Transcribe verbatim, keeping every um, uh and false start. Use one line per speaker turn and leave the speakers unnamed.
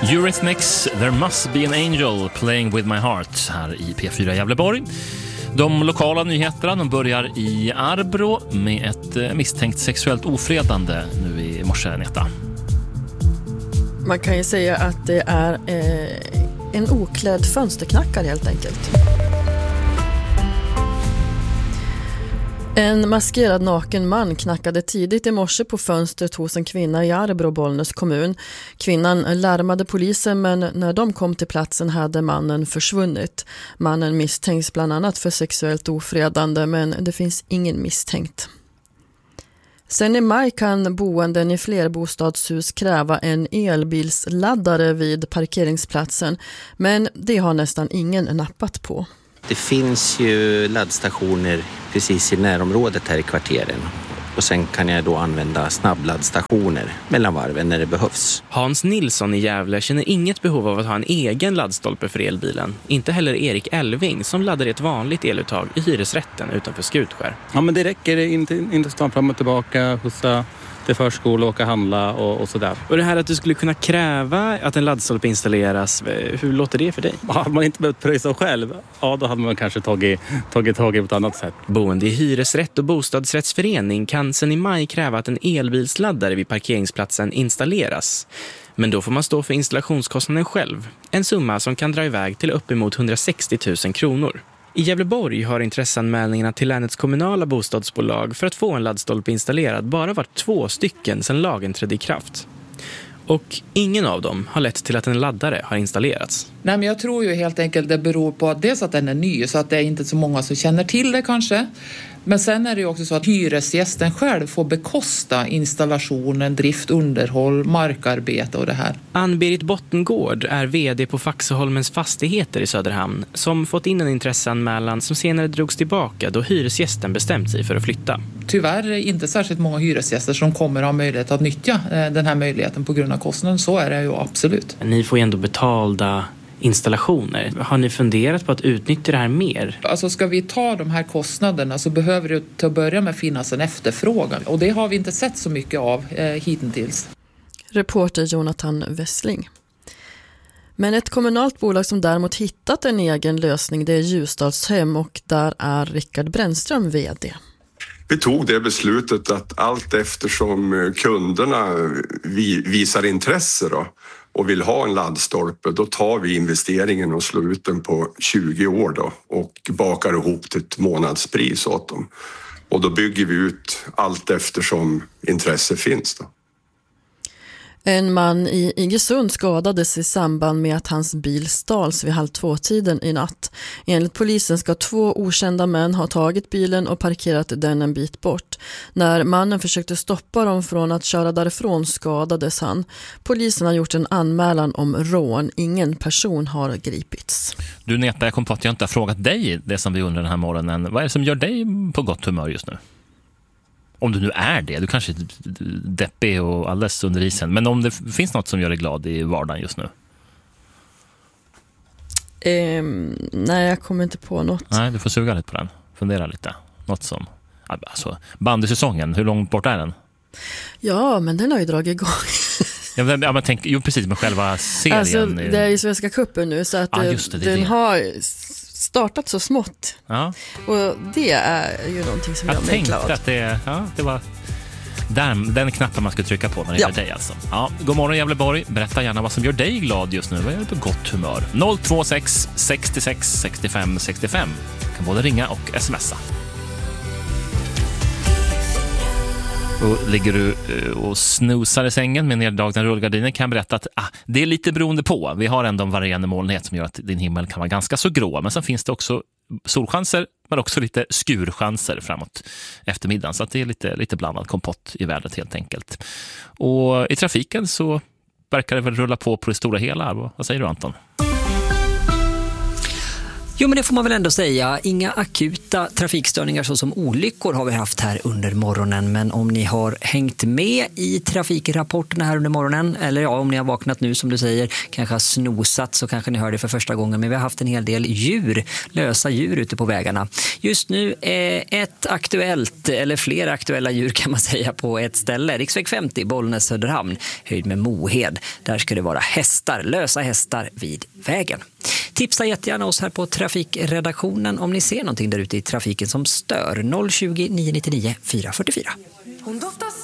Eurythmics, There Must Be an Angel Playing With My Heart här i P fyra Gävleborg. De lokala nyheterna de börjar i Arbro med ett misstänkt sexuellt ofredande nu i morse, Neta.
Man kan ju säga att det är eh, en oklädd fönsterknackare helt enkelt. En maskerad naken man knackade tidigt i morse på fönstret hos en kvinna i Arbro, Bollnäs kommun. Kvinnan larmade polisen, men när de kom till platsen hade mannen försvunnit. Mannen misstänks bland annat för sexuellt ofredande, men det finns ingen misstänkt. Sen i maj kan boenden i flerbostadshus kräva en elbilsladdare vid parkeringsplatsen, men det har nästan ingen nappat på.
Det finns ju laddstationer precis i närområdet här i kvarteren. Och sen kan jag då använda snabbladdstationer mellan varven när det behövs.
Hans Nilsson i Gävle känner inget behov av att ha en egen laddstolpe för elbilen. Inte heller Erik Elving som laddar i ett vanligt eluttag i hyresrätten utanför Skutskär.
Ja, men det räcker inte, inte stå fram och tillbaka, skjutsa till förskola, åka handla och, och sådär.
Och det här att du skulle kunna kräva att en laddstolpe installeras, hur låter det för dig?
Hade man inte behövt pröjsa själv, ja då hade man kanske tagit, tagit tag i på ett annat sätt.
Boende i hyresrätt och bostadsrättsförening kan sedan i maj kräva att en elbilsladdare vid parkeringsplatsen installeras. Men då får man stå för installationskostnaden själv. En summa som kan dra iväg till uppemot hundrasextio tusen kronor. I Gävleborg har intresseanmälningarna till länets kommunala bostadsbolag för att få en laddstolpe installerad bara varit två stycken sedan lagen trädde i kraft. Och ingen av dem har lett till att en laddare har installerats.
Nej, men jag tror ju helt enkelt det beror på att dels att den är ny så att det är inte så många som känner till det kanske. Men sen är det ju också så att hyresgästen själv får bekosta installationen, drift, underhåll, markarbete och det här.
Ann-Berit Bottengård är vd på Faxeholmens fastigheter i Söderhamn som fått in en intresseanmälan som senare drogs tillbaka då hyresgästen bestämt sig för att flytta.
Tyvärr är det inte särskilt många hyresgäster som kommer att ha möjlighet att nyttja den här möjligheten på grund av kostnaden. Så är det ju absolut.
Ni får ju ändå betalda installationer. Har ni funderat på att utnyttja det här mer?
Alltså ska vi ta de här kostnaderna så behöver det till att börja med finnas en efterfrågan. Och det har vi inte sett så mycket av eh, hittills.
Reporter Jonathan Wessling. Men ett kommunalt bolag som däremot hittat en egen lösning, det är Ljusdalshem, och där är Rickard Brännström vd.
Vi tog det beslutet att allt eftersom kunderna visar intresse då, och vill ha en laddstolpe, då tar vi investeringen och slår ut den på tjugo år då och bakar ihop till ett månadspris åt dem. Och då bygger vi ut allt eftersom intresse finns då.
En man i Iggesund skadades i samband med att hans bil stals vid halv två-tiden i natt. Enligt polisen ska två okända män ha tagit bilen och parkerat den en bit bort. När mannen försökte stoppa dem från att köra därifrån skadades han. Polisen har gjort en anmälan om rån. Ingen person har gripits.
Du Neta, jag kom på att jag inte har frågat dig det som vi undrar den här morgonen. Vad är det som gör dig på gott humör just nu? Om du nu är det, du kanske är deppig och alldeles under isen. Men om det finns något som gör dig glad i vardagen just nu?
Um, nej, jag kommer inte på något.
Nej, du får suga lite på den. Fundera lite. Något som... Alltså, bandysäsongen, hur långt bort är den?
Ja, men den har ju dragit igång.
ja, men, ja, men tänk, jo, precis med själva serien.
Alltså, det är ju Svenska cupen nu, så att
ah, just det, det
den
det.
har startat så smått.
Ja.
Och det är ju någonting som
jag
gör mig glad.
Jag tänkte att det, ja, det var den, den knappen man skulle trycka på när det ja. gäller dig alltså. Ja, god morgon Gävleborg, berätta gärna vad som gör dig glad just nu. Vad är du på gott humör? noll två sex sextiosex sextiofem sextiofem. Kan både ringa och smsa. Och ligger du och snosar i sängen med neddragna rullgardiner kan jag berätta att ah, det är lite beroende på. Vi har ändå en varierande molnighet som gör att din himmel kan vara ganska så grå. Men sen finns det också solchanser men också lite skurchanser framåt eftermiddagen. Så att det är lite, lite blandad kompott i vädret helt enkelt. Och i trafiken så verkar det väl rulla på på det stora hela. Vad säger du Anton?
Jo, men det får man väl ändå säga. Inga akuta trafikstörningar så som olyckor har vi haft här under morgonen. Men om ni har hängt med i trafikrapporterna här under morgonen, eller ja, om ni har vaknat nu som du säger, kanske har snosat, så kanske ni hör det för första gången. Men vi har haft en hel del djur, lösa djur ute på vägarna. Just nu är ett aktuellt, eller flera aktuella djur kan man säga, på ett ställe. Riksväg femtio, Bollnäs-Söderhamn, höjd med Mohed. Där ska det vara hästar, lösa hästar vid vägen. Tipsa jättegärna oss här på trafikredaktionen om ni ser någonting där ute i trafiken som stör. noll tjugo, nio nio nio, fyra fyra fyra.